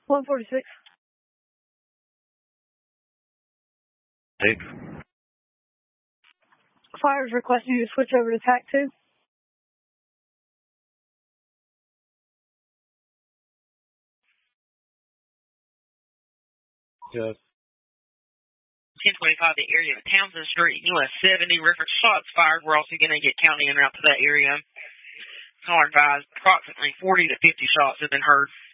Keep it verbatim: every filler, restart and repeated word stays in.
one forty-six. Hey. Fire's requesting you to switch over to TAC two. Yes. ten twenty-five, the area of Townsend Street, U S seventy, reference shots fired. We're also going to get county en route to that area. Caller advised approximately forty to fifty shots have been heard.